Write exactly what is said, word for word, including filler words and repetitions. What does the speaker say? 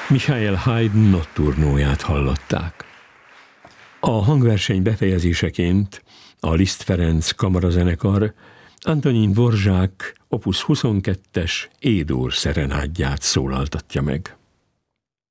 Michael Haydn notturnóját hallották. A hangverseny befejezéseként a Liszt Ferenc kamarazenekar Antonin Dvorzsák opus huszonkettes E-dur szerenádját szólaltatja meg.